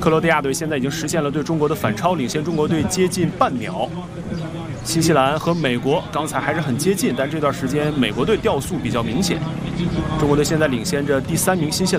克罗地亚队现在已经实现了对中国的反超，领先中国队接近半秒。新西兰和美国刚才还是很接近，但这段时间美国队掉速比较明显。中国队现在领先着第3名新西兰。